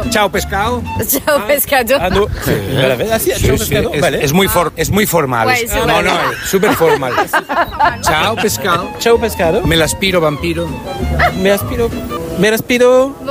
Chao, pescado. Chao, pescado. No. Chao, pescado. Vale. Es muy formal. Guay, sí, No, vale. no, súper formal. Chao, pescado. Chao, pescado. Me la aspiro, vampiro. Me aspiro.